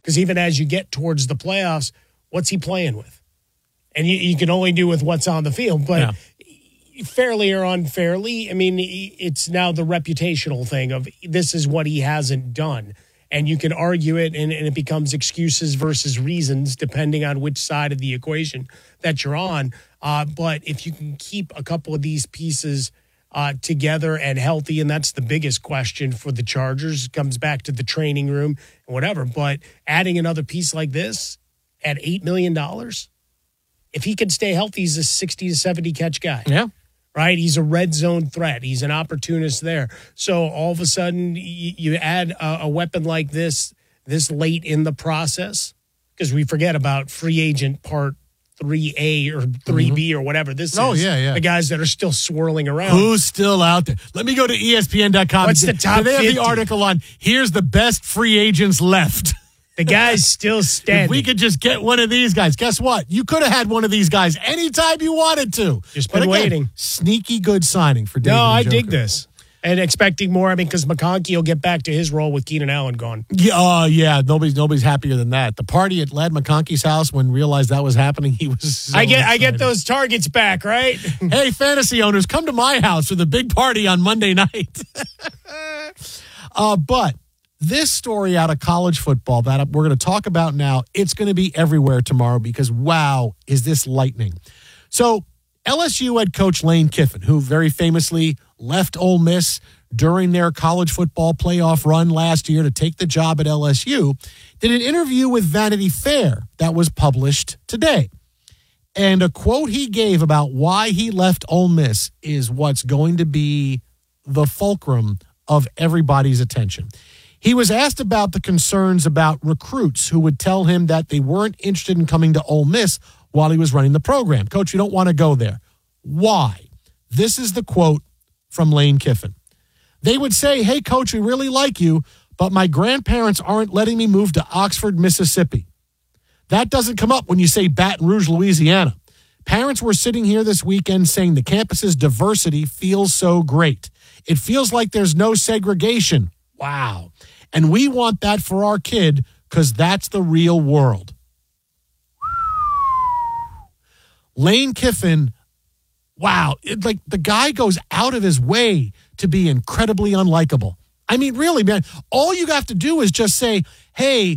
Because even as you get towards the playoffs, what's he playing with? And you can only do with what's on the field. But fairly or unfairly, I mean, it's now the reputational thing of this is what he hasn't done. And you can argue it, and it becomes excuses versus reasons, depending on which side of the equation that you're on. But if you can keep a couple of these pieces together and healthy, and that's the biggest question for the Chargers, it comes back to the training room and whatever. But adding another piece like this at $8 million, if he can stay healthy, he's a 60 to 70 catch guy. Yeah. Right? He's a red zone threat. He's an opportunist there. So all of a sudden, you add a weapon like this late in the process, because we forget about free agent part 3A or 3B or whatever this is. The guys that are still swirling around. Who's still out there? Let me go to ESPN.com. What's the top 50? They have the article on, here's the best free agents left. The guy's still standing. If we could just get one of these guys. Guess what? You could have had one of these guys anytime you wanted to. Just been waiting. Sneaky good signing for David. No, I dig this. And expecting more, I mean, because McConkey will get back to his role with Keenan Allen gone. Yeah, nobody's happier than that. The party at Lad McConkey's house, when realized that was happening, he was so I excited. get those targets back, right? Hey, fantasy owners, come to my house for the big party on Monday night. But this story out of college football that we're going to talk about now, it's going to be everywhere tomorrow because, wow, is this lightning. So LSU head coach Lane Kiffin, who very famously left Ole Miss during their college football playoff run last year to take the job at LSU, did an interview with Vanity Fair that was published today. And a quote he gave about why he left Ole Miss is what's going to be the fulcrum of everybody's attention. He was asked about the concerns about recruits who would tell him that they weren't interested in coming to Ole Miss while he was running the program. Coach, you don't want to go there. Why? This is the quote from Lane Kiffin. They would say, hey, Coach, we really like you, but my grandparents aren't letting me move to Oxford, Mississippi. That doesn't come up when you say Baton Rouge, Louisiana. Parents were sitting here this weekend saying the campus's diversity feels so great. It feels like there's no segregation. Wow. And we want that for our kid because that's the real world. Lane Kiffin, wow. Like the guy goes out of his way to be incredibly unlikable. I mean, really, man, all you have to do is just say, hey,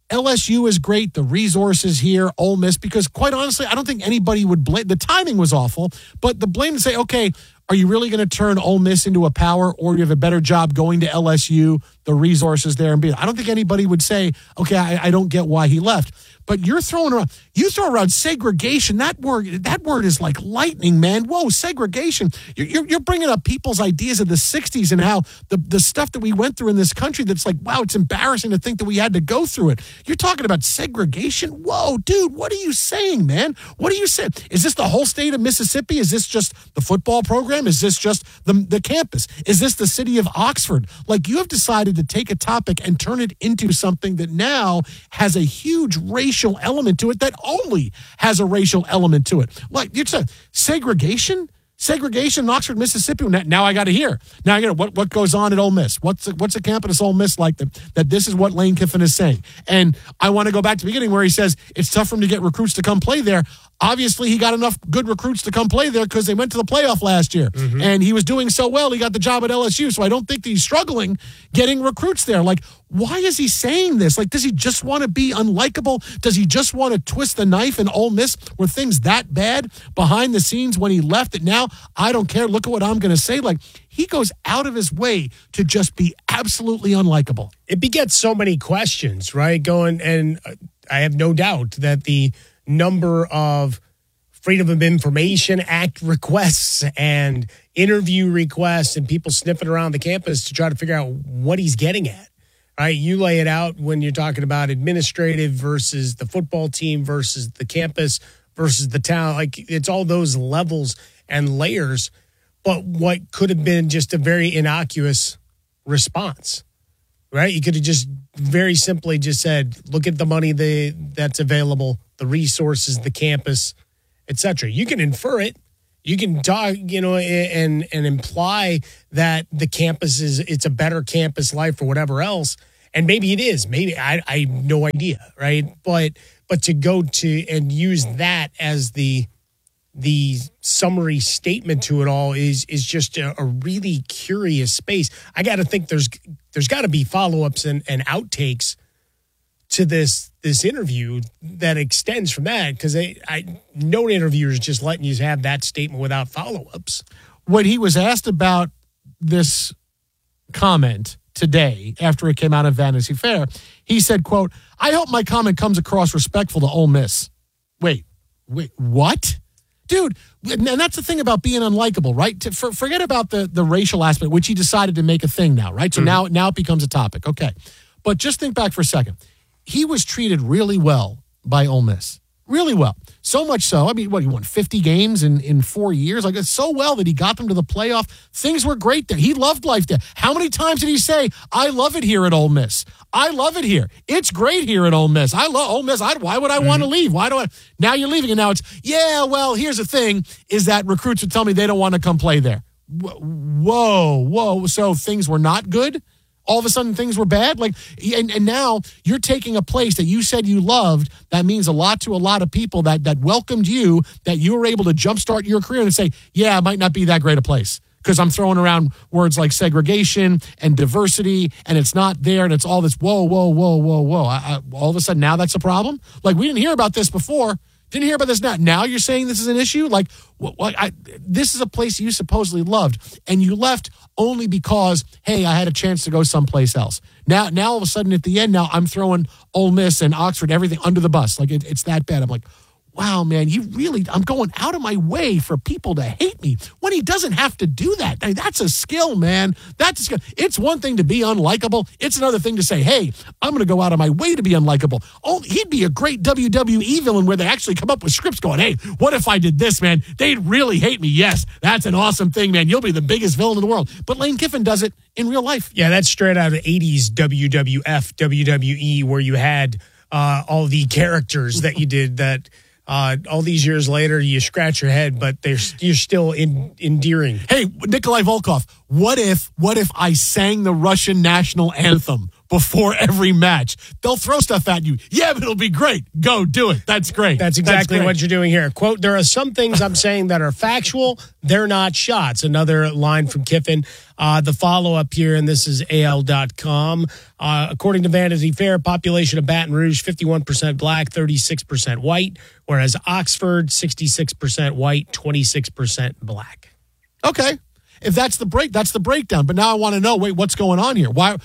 LSU is great. The resources here, Ole Miss, because quite honestly, I don't think anybody would blame. The timing was awful, but the blame to say, okay, are you really going to turn Ole Miss into a power, or do you have a better job going to LSU, the resources there, and be? I don't think anybody would say, okay, I don't get why he left. But you throw around segregation. That word is like lightning, man. Whoa, segregation. You're bringing up people's ideas of the 60s and how the stuff that we went through in this country that's like, wow, it's embarrassing to think that we had to go through it. You're talking about segregation? Whoa, dude, what are you saying, man? What are you saying? Is this the whole state of Mississippi? Is this just the football program? Is this just the campus? Is this the city of Oxford? Like, you have decided to take a topic and turn it into something that now has a huge racial element to it that only has a racial element to it. Like, you said, segregation in Oxford, Mississippi. Now I got to hear. Now I got what goes on at Ole Miss. What's a campus Ole Miss like that this is what Lane Kiffin is saying. And I want to go back to the beginning where he says it's tough for him to get recruits to come play there. Obviously, he got enough good recruits to come play there because they went to the playoff last year. Mm-hmm. And he was doing so well, he got the job at LSU. So I don't think that he's struggling getting recruits there. Like, why is he saying this? Like, does he just want to be unlikable? Does he just want to twist the knife in Ole Miss? Were things that bad behind the scenes when he left that now I don't care? Look at what I'm going to say. Like, he goes out of his way to just be absolutely unlikable. It begets so many questions, right? And I have no doubt that the number of Freedom of Information Act requests and interview requests and people sniffing around the campus to try to figure out what he's getting at. Right, you lay it out when you're talking about administrative versus the football team versus the campus versus the town. Like, it's all those levels and layers. But what could have been just a very innocuous response, right? You could have just very simply just said, look at the money that's available, the resources, the campus, etc. You can infer it. You can talk, and imply that the campus it's a better campus life or whatever else. And maybe it is. Maybe I have no idea, right? But to go to and use that as the summary statement to it all is just a really curious space. I got to think there's got to be follow-ups and outtakes to this interview that extends from that, because no interviewer is just letting you have that statement without follow-ups. When he was asked about this comment today after it came out of Vanity Fair, he said, quote, "I hope my comment comes across respectful to Ole Miss." Wait, what? Dude, and that's the thing about being unlikable, right? Forget about the racial aspect, which he decided to make a thing now, right? So now it becomes a topic. Okay. But just think back for a second. He was treated really well by Ole Miss. Really well. So much so. I mean, he won 50 games in 4 years? Like, it's so well that he got them to the playoff. Things were great there. He loved life there. How many times did he say, "I love it here at Ole Miss. I love it here. It's great here at Ole Miss. I love Ole Miss. Why would I want to leave? Now you're leaving, and now it's, yeah, well, here's the thing, is that recruits would tell me they don't want to come play there." Whoa. So things were not good? All of a sudden things were bad? Like, and now you're taking a place that you said you loved, that means a lot to a lot of people that welcomed you, that you were able to jumpstart your career and say, yeah, it might not be that great a place, because I'm throwing around words like segregation and diversity, and it's not there, and it's all this whoa. All of a sudden now that's a problem? Like, we didn't hear about this before. Didn't hear about this now. Now you're saying this is an issue? Like, this is a place you supposedly loved, and you left only because, hey, I had a chance to go someplace else. Now all of a sudden at the end, now I'm throwing Ole Miss and Oxford, everything under the bus. Like, it's that bad. I'm like, wow, man, I'm going out of my way for people to hate me when he doesn't have to do that. I mean, that's a skill, man. That's a skill. It's one thing to be unlikable. It's another thing to say, hey, I'm going to go out of my way to be unlikable. Oh, he'd be a great WWE villain where they actually come up with scripts going, hey, what if I did this, man? They'd really hate me. Yes, that's an awesome thing, man. You'll be the biggest villain in the world. But Lane Kiffin does it in real life. Yeah, that's straight out of 80s WWF, WWE, where you had all the characters that you did that – all these years later, you scratch your head, but you're still endearing. Hey, Nikolai Volkov, what if I sang the Russian national anthem before every match? They'll throw stuff at you. Yeah, but it'll be great. Go do it. That's great. That's exactly what you're doing here. Quote, "There are some things I'm saying that are factual. They're not shots." Another line from Kiffin. The follow-up here, and this is AL.com. According to Vanity Fair, population of Baton Rouge, 51% black, 36% white, whereas Oxford, 66% white, 26% black. Okay. If that's the breakdown. But now I want to know, wait, what's going on here? Why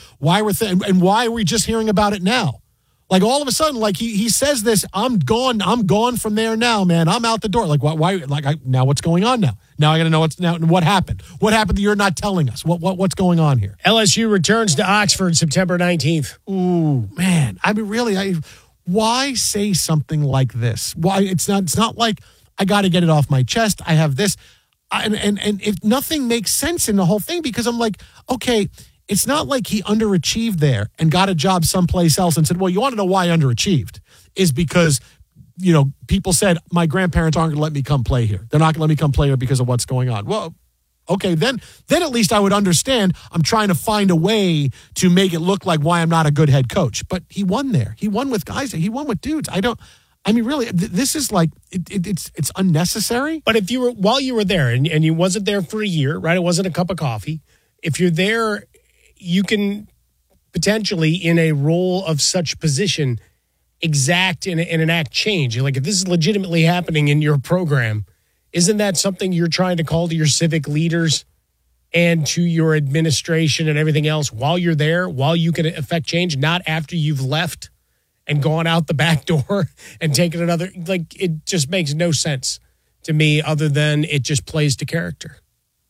are we just hearing about it now? Like, all of a sudden, like, he says this, I'm gone from there now, man. I'm out the door. Like, why? Like, now what's going on now? Now I got to know what happened. What happened that you're not telling us? What's going on here? LSU returns to Oxford September 19th. Ooh, man. I mean, really, why say something like this? Why? It's not like I got to get it off my chest. I have this. And if nothing makes sense in the whole thing, because I'm like, okay, it's not like he underachieved there and got a job someplace else and said, well, you want to know why I underachieved? Is because, people said, my grandparents aren't going to let me come play here. They're not going to let me come play here because of what's going on. Well, okay, then at least I would understand. I'm trying to find a way to make it look like why I'm not a good head coach. But he won there. He won with guys. He won with dudes. Really, this is like, it's unnecessary. But while you were there, and you wasn't there for a year, right? It wasn't a cup of coffee. If you're there, you can potentially, in a role of such position, exact and enact change. Like, if this is legitimately happening in your program, isn't that something you're trying to call to your civic leaders and to your administration and everything else while you're there, while you can affect change, not after you've left and gone out the back door and taken another? Like, it just makes no sense to me, other than it just plays to character.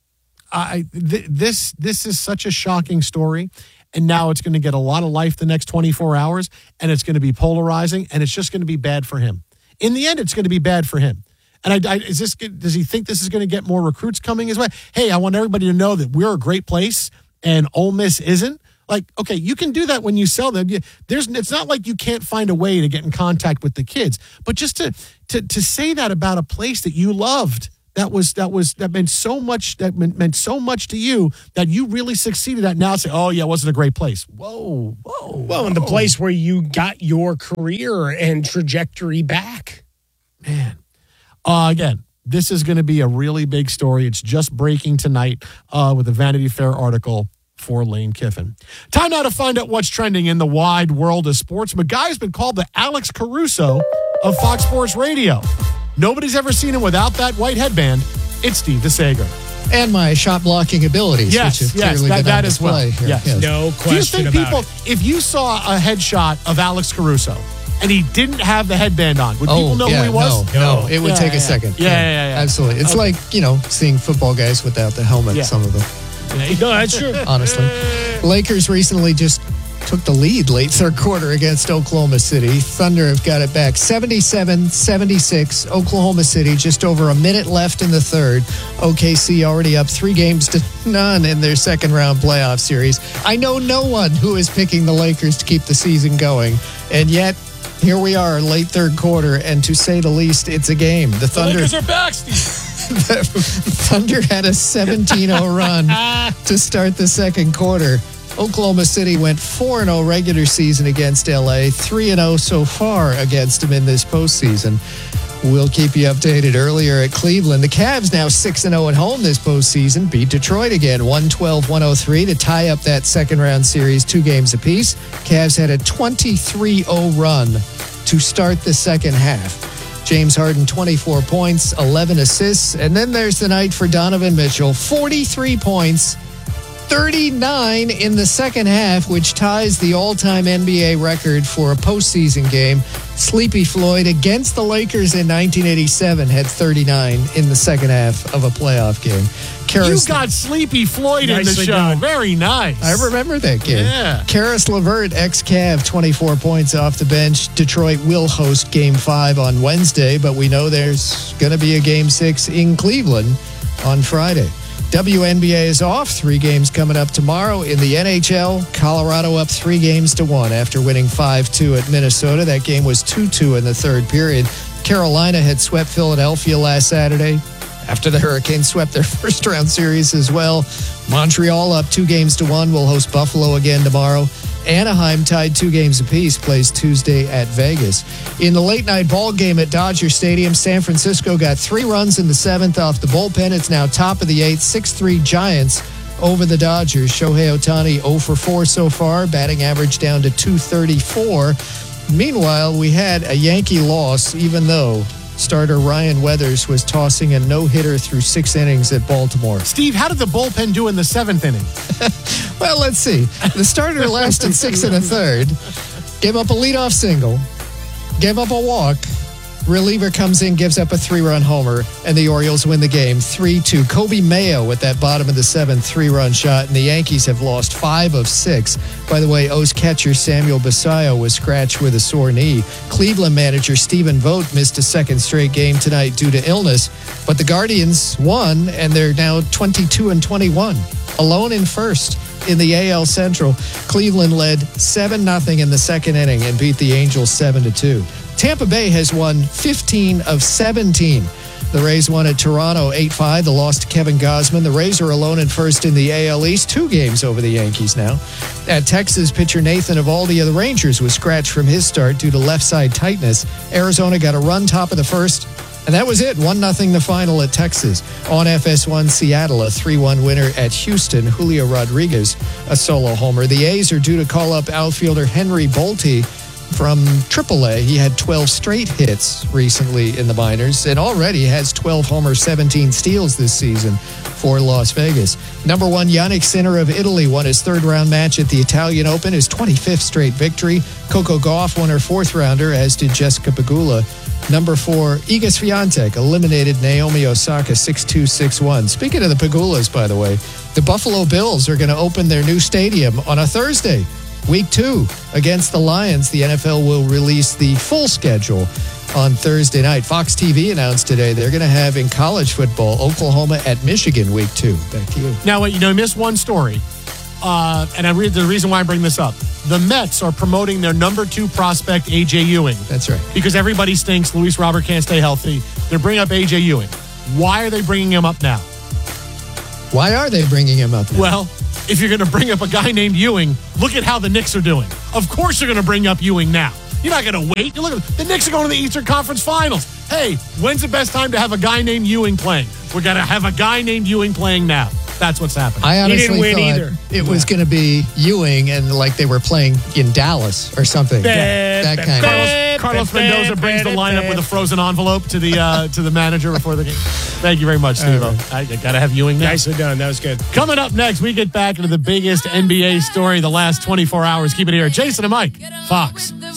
This is such a shocking story, and now it's going to get a lot of life the next 24 hours, and it's going to be polarizing, and it's just going to be bad for him. In the end, it's going to be bad for him. And does he think this is going to get more recruits coming his way? Hey, I want everybody to know that we're a great place, and Ole Miss isn't. Like, okay, you can do that when you sell them. It's not like you can't find a way to get in contact with the kids, but just to say that about a place that you loved, that meant so much, meant so much to you that you really succeeded at. Now say, oh yeah, it wasn't a great place. Whoa. Well, in the place where you got your career and trajectory back. Man. Again, this is going to be a really big story. It's just breaking tonight with a Vanity Fair article for Lane Kiffin. Time now to find out what's trending in the wide world of sports. A guy has been called the Alex Caruso of Fox Sports Radio. Nobody's ever seen him without that white headband. It's Steve DeSager. And my shot blocking abilities, which have clearly been on display here. Yes. No question Do you think about people, if you saw a headshot of Alex Caruso and he didn't have the headband on, would people know who he was? No, it would take a second. Yeah. Absolutely. It's like, seeing football guys without the helmet, some of them. No, that's true. Honestly. Lakers recently just took the lead late third quarter against Oklahoma City. Thunder have got it back 77-76. Oklahoma City, just over a minute left in the third. OKC already up 3-0 in their second round playoff series. I know no one who is picking the Lakers to keep the season going. And yet, here we are, late third quarter, and to say the least, it's a game. The Lakers are back, Steve. The Thunder had a 17-0 run to start the second quarter. Oklahoma City went 4-0 regular season against LA, 3-0 so far against them in this postseason. We'll keep you updated. Earlier at Cleveland, the Cavs now 6-0 at home this postseason, beat Detroit again 112-103 to tie up that second round series 2 games apiece. Cavs had a 23-0 run to start the second half. James Harden, 24 points, 11 assists. And then there's the night for Donovan Mitchell, 43 points, 39 in the second half, which ties the all-time NBA record for a postseason game. Sleepy Floyd against the Lakers in 1987 had 39 in the second half of a playoff game. You got Sleepy Floyd in the show. Done. Very nice. I remember that game. Yeah. Karis LeVert, ex-Cav, 24 points off the bench. Detroit will host Game 5 on Wednesday, but we know there's going to be a Game 6 in Cleveland on Friday. WNBA is off. 3 games coming up tomorrow. In the NHL, Colorado up 3-1 after winning 5-2 at Minnesota. That game was 2-2 in the third period. Carolina had swept Philadelphia last Saturday after the Hurricanes swept their first round series as well. Montreal up 2-1 will host Buffalo again tomorrow. Anaheim tied 2 games apiece, plays Tuesday at Vegas. In the late night ball game at Dodger Stadium, San Francisco got 3 runs in the 7th off the bullpen. It's now top of the 8th, 6-3 Giants over the Dodgers. Shohei Ohtani 0 for 4 so far, batting average down to .234. Meanwhile, we had a Yankee loss, even though starter Ryan Weathers was tossing a no-hitter through 6 innings at Baltimore. Steve, how did the bullpen do in the 7th inning? Well, let's see. The starter lasted 6 1/3, gave up a leadoff single, gave up a walk. Reliever comes in, gives up a 3-run homer, and the Orioles win the game 3-2. Kobe Mayo with that bottom of the 7th 3-run shot, and the Yankees have lost 5 of 6. By the way, O's catcher Samuel Basallo was scratched with a sore knee. Cleveland manager Stephen Vogt missed a second straight game tonight due to illness, but the Guardians won, and they're now 22-21, alone in first in the AL Central. Cleveland led 7-0 in the second inning and beat the Angels 7-2. Tampa Bay has won 15 of 17. The Rays won at Toronto 8-5. The loss to Kevin Gausman. The Rays are alone in first in the AL East, 2 games over the Yankees now. At Texas, pitcher Nathan Eovaldi of the Rangers was scratched from his start due to left side tightness. Arizona got a run top of the first, and that was it. 1-0 the final at Texas. On FS1, Seattle, a 3-1 winner at Houston. Julio Rodriguez, a solo homer. The A's are due to call up outfielder Henry Bolte from AAA. He had 12 straight hits recently in the minors and already has 12 homers, 17 steals this season for Las Vegas. Number 1, Yannick Sinner of Italy won his 3rd-round match at the Italian Open, his 25th straight victory. Coco Gauff won her 4th-rounder, as did Jessica Pegula. Number 4, Iga Swiatek eliminated Naomi Osaka 6-2, 6-1. Speaking of the Pegulas, by the way, the Buffalo Bills are going to open their new stadium on a Thursday. Week 2 against the Lions. The NFL will release the full schedule on Thursday night. Fox TV announced today they're going to have in college football Oklahoma at Michigan Week 2. Back to you. Now, you missed one story, and I read the reason why I bring this up. The Mets are promoting their number 2 prospect, A.J. Ewing. That's right. Because everybody stinks. Luis Robert can't stay healthy. They're bringing up A.J. Ewing. Why are they bringing him up now? Why are they bringing him up now? Well, if you're going to bring up a guy named Ewing, look at how the Knicks are doing. Of course you're going to bring up Ewing now. You're not going to wait. You look at the Knicks are going to the Eastern Conference Finals. Hey, when's the best time to have a guy named Ewing playing? We're going to have a guy named Ewing playing now. That's what's happening. I honestly didn't win thought either. it was going to be Ewing and like they were playing in Dallas or something. That kind of. Carlos Mendoza brings the lineup with a frozen envelope to the manager before the game. Thank you very much, Steve-O. I got to have Ewing now. Nicely done. That was good. Coming up next, we get back into the biggest NBA story the last 24 hours. Keep it here. Jason and Mike, Fox